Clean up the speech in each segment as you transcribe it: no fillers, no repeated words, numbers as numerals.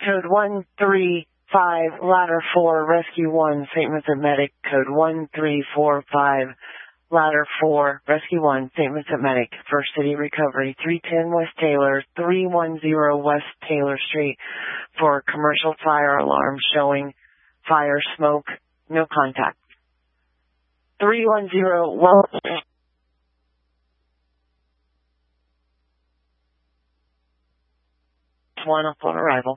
Code 135, Ladder 4, Rescue 1, St. Vincent Medic. Code 1345, Ladder 4, Rescue 1, St. Vincent Medic. First City Recovery, 310 West Taylor, 310 West Taylor Street for commercial fire alarm showing fire smoke, no contact. 310 West. One up on arrival.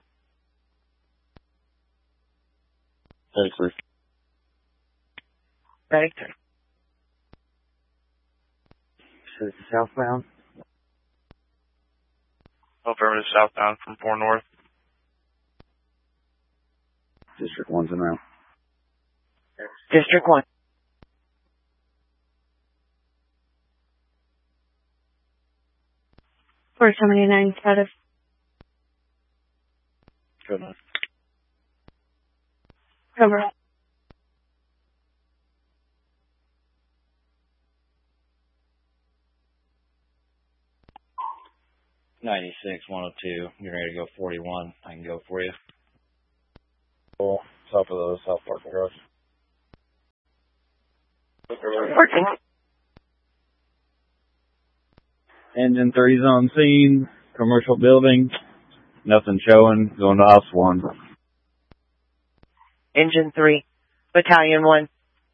Medic 3. Medic 3. So it's southbound? Affirmative, southbound from 4 North. District 1's in route. District 1. For 79 status. Good enough. Cover. $96, 102. You're ready to go 41. I can go for you. Cool. Top of those, South Park Garage. Working. Engine 3's on scene. Commercial building. Nothing showing. Going to Ops 1. Engine 3, Battalion 1.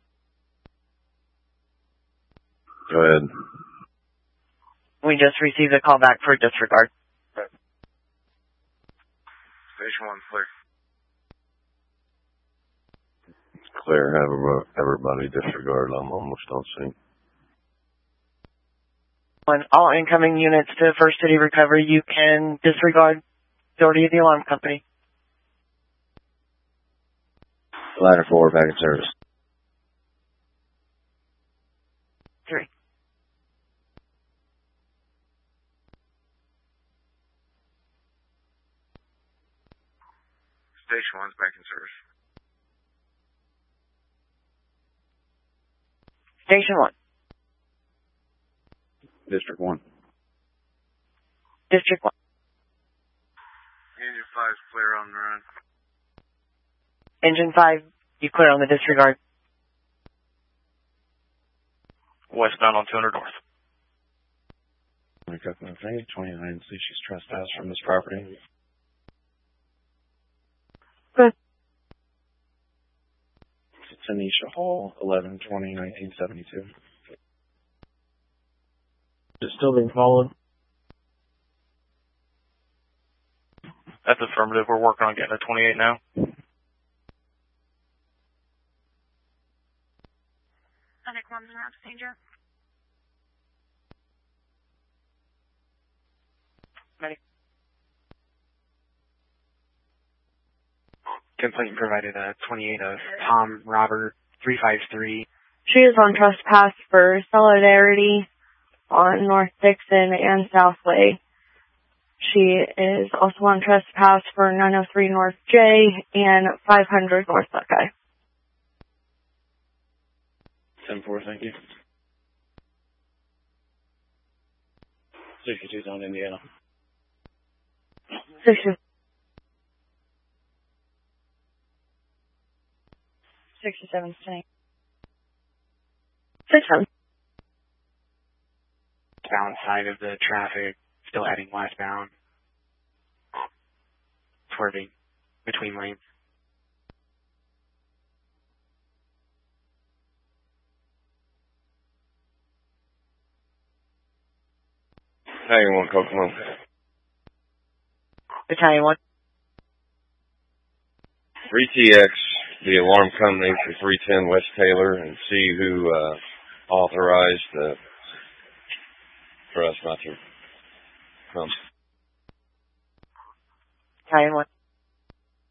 Go ahead. We just received a call back for disregard. Station 1 clear. It's clear. Have everybody disregard. I'm almost on scene. On all incoming units to First City Recovery, you can disregard authority of the alarm company. Ladder 4, back in service. 3. Station 1's back in service. Station 1. District 1. District 1. Engine 5's clear on the run. Engine 5, you clear on the disregard. Westbound on 200 North. 29 see she's trespassed from this property. Good. It's Tanisha Hall, 11/20/1972. It's still being followed. That's affirmative. We're working on getting a 28 now. Medic 1's in route to danger. Medic. Complaint provided a 28 of Tom Robert 353. She is on trespass for Solidarity on North Dixon and Southway. She is also on trespass for 903 North J and 500 North Buckeye. 10-4, thank you. 62's on Indiana. 60. 67's tonight. 67. Bound side of the traffic, still heading westbound. Swerving between lanes. Battalion 1, Kokomo. Battalion 1. 3TX, the alarm company for 310 West Taylor, and see who authorized for us not to come. Battalion 1.